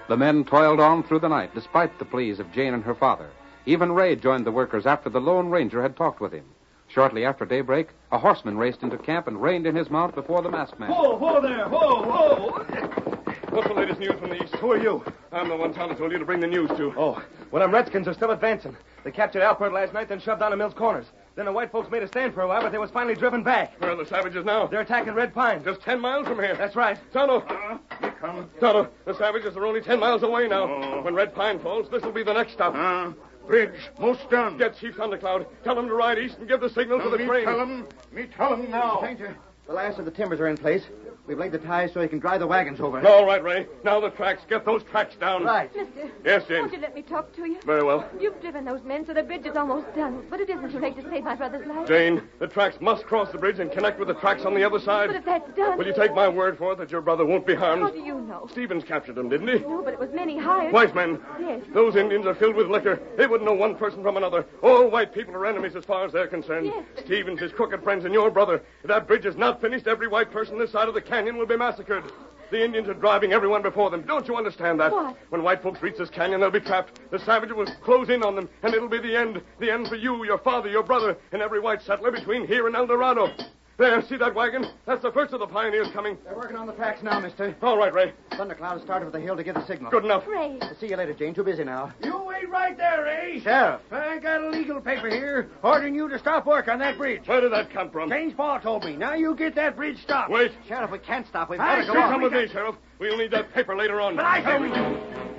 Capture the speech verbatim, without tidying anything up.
The men toiled on through the night, despite the pleas of Jane and her father. Even Ray joined the workers after the Lone Ranger had talked with him. Shortly after daybreak, a horseman raced into camp and reined in his mount before the masked man. Whoa, whoa there, whoa, whoa. What's the latest news from the east? Who are you? I'm the one Tonto told you to bring the news to. Oh, well, them Redskins are still advancing. They captured Alpert last night, then shoved down to Mill's Corners. Then the white folks made a stand for a while, but they was finally driven back. Where are the savages now? They're attacking Red Pine. Just ten miles from here. That's right. Tonto! Uh, you come. Tonto, the savages are only ten miles away now. Oh. When Red Pine falls, this will be the next stop. Uh, bridge, most done. Get Chief Thundercloud. Tell him to ride east and give the signal Now, for the me train. tell him, me tell him now. Stranger, the last of the timbers are in place. We've laid the ties so he can drive the wagons over. All right, Ray. Now the tracks. Get those tracks down. Right. Mister. Yes, Jane. Won't you let me talk to you? Very well. You've driven those men, so the bridge is almost done. But it isn't too late to save my brother's life. Jane, the tracks must cross the bridge and connect with the tracks on the other side. But if that's done... Will you take my word for it that your brother won't be harmed? How do you know? Stevens captured them, didn't he? No, but it was men he hired. White men. Yes. Those Indians are filled with liquor. They wouldn't know one person from another. All white people are enemies as far as they're concerned. Yes, but... Stevens, his crooked friends, and your brother. If that bridge is not finished, every white person this side of the canyon will be massacred. The Indians are driving everyone before them. Don't you understand that? What? When white folks reach this canyon, they'll be trapped. The savages will close in on them, and it'll be the end. The end for you, your father, your brother, and every white settler between here and El Dorado. There, see that wagon? That's the first of the pioneers coming. They're working on the tracks now, mister. All right, Ray. Thundercloud started for the hill to give the signal. Good enough. Ray. I'll see you later, Jane. Too busy now. You wait right there, Ray. Sheriff. I got a legal paper here ordering you to stop work on that bridge. Where did that come from? Jane's pa told me. Now you get that bridge stopped. Wait. Sheriff, we can't stop. We've I got to go sure on. Come with me, Sheriff. We'll need that paper later on. But I said we...